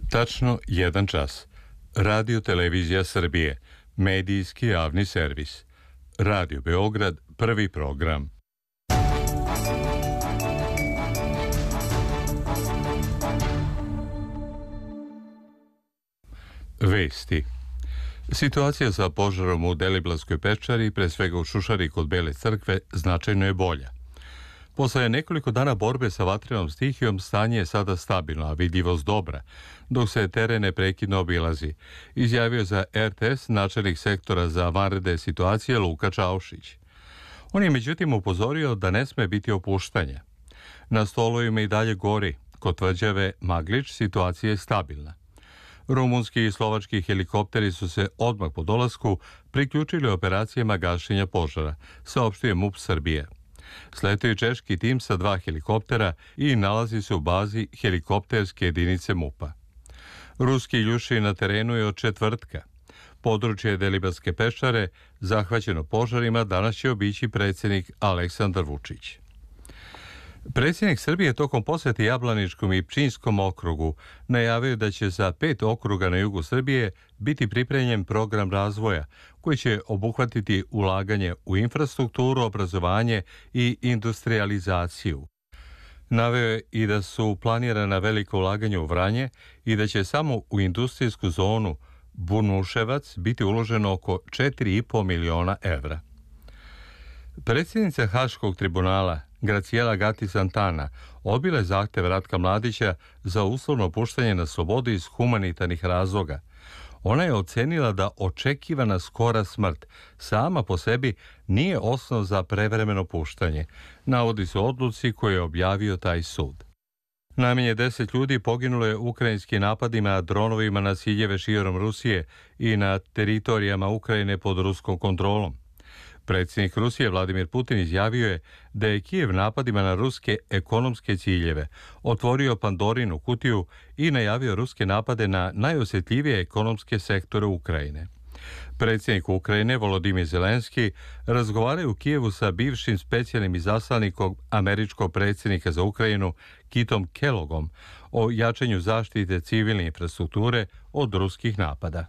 Tačno 1 čas. Radio Televizija Srbije, medijski javni servis. Radio Beograd, prvi program. Vesti. Situacija sa požarom u Deliblatskoj pečari, pre svega u Šušari kod Bele crkve, značajno je bolja. Posle nekoliko dana borbe sa vatrenom stihijom, stanje je sada stabilno, a vidljivost dobra, dok se teren neprekidno obilazi, izjavio za RTS načelnik sektora za vanredne situacije Luka Čaušić. On je međutim upozorio da ne sme biti opuštanja. Na stolovima i dalje gori, kod tvrđave Maglič situacija je stabilna. Rumunski i slovački helikopteri su se odmah po dolasku priključili operacijama gašenja požara, saopštio MUP Srbije. Sletio je češki tim sa 2 helikoptera i nalazi se u bazi helikopterske jedinice MUP-a. Ruski Iljuši na terenu je od četvrtka. Područje Deliblatske peščare, zahvaćeno požarima, danas će obići predsjednik Aleksandar Vučić. Predsjednik Srbije tokom posete Jablaničkom i Pčinjskom okrugu najavio da će za 5 okruga na jugu Srbije biti pripremljen program razvoja koji će obuhvatiti ulaganje u infrastrukturu, obrazovanje i industrializaciju. Naveo je i da su planirana velika ulaganja u Vranje i da će samo u industrijsku zonu Bunuševac biti uloženo oko 4,5 miliona evra. Predsjednica Haškog tribunala Gracijela Gati Santana odbila je zahtev Ratka Mladića za uslovno puštanje na slobodu iz humanitarnih razloga. Ona je ocenila da očekivana skora smrt sama po sebi nije osnov za prevremeno puštanje, navodi se u odluci koju je objavio taj sud. Najmanje 10 ljudi poginulo je ukrajinskim napadima dronovima na ciljeve širom Rusije i na teritorijama Ukrajine pod ruskom kontrolom. Predsjednik Rusije Vladimir Putin izjavio je da je Kijev napadima na ruske ekonomske ciljeve otvorio Pandorinu kutiju i najavio ruske napade na najosjetljivije ekonomske sektore Ukrajine. Predsjednik Ukrajine Volodimir Zelenski razgovaraju u Kijevu sa bivšim specijalnim izaslanikom američkog predsjednika za Ukrajinu Kitom Kellogom o jačanju zaštite civilne infrastrukture od ruskih napada.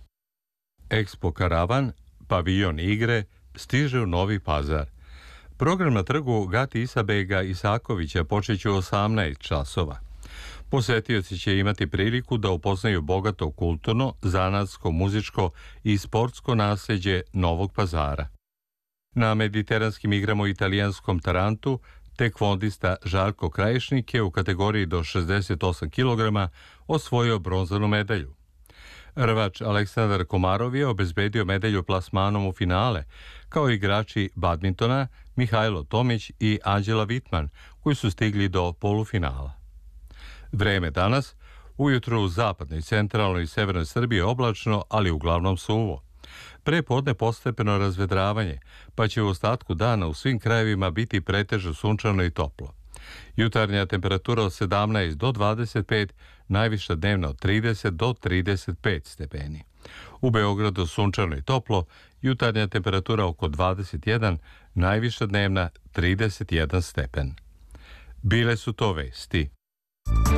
Expo Karavan, paviljon igre, stiže u Novi Pazar. Program na trgu Gati Isabega Isakovića počeće u 18 časova. Posetioci će imati priliku da upoznaju bogato kulturno, zanatsko, muzičko i sportsko nasljeđe Novog Pazara. Na mediteranskim igrama u italijanskom Tarantu tekvondista Žarko Krajišnik je u kategoriji do 68 kg osvojio bronzanu medalju. Rvač Aleksandar Komarov je obezbedio medalju plasmanom u finale, kao igrači badmintona Mihajlo Tomić i Anđela Vitman, koji su stigli do polufinala. Vreme danas, ujutro u zapadnoj, centralnoj i severnoj Srbiji oblačno, ali uglavnom suvo. Pre podne postepeno razvedravanje, pa će u ostatku dana u svim krajevima biti pretežno sunčano i toplo. Jutarnja temperatura od 17 do 25, najviša dnevna od 30 do 35 stepeni. U Beogradu sunčano i toplo, jutarnja temperatura oko 21, najviša dnevna 31 stepen. Bile su to vesti.